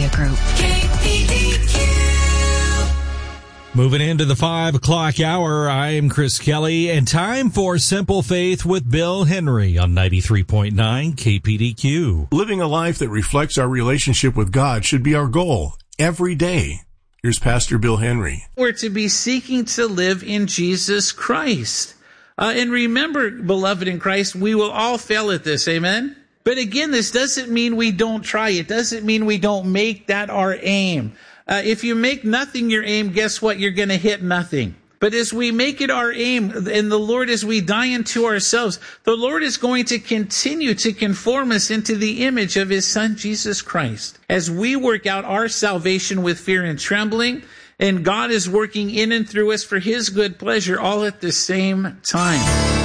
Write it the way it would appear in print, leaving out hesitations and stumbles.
Media Group. Moving into the 5 o'clock hour, I am Chris Kelly, and time for Simple Faith with Bill Henry on 93.9 KPDQ. Living a life that reflects our relationship with God should be our goal every day. Here's Pastor Bill Henry. We're to be seeking to live in Jesus Christ. And remember, beloved in Christ, we will all fail at this, amen? But again, this doesn't mean we don't try. It doesn't mean we don't make that our aim. If you make nothing your aim, guess what? You're going to hit nothing. But as we make it our aim, and the Lord, as we die into ourselves, the Lord is going to continue to conform us into the image of His Son, Jesus Christ. As we work out our salvation with fear and trembling, and God is working in and through us for His good pleasure all at the same time.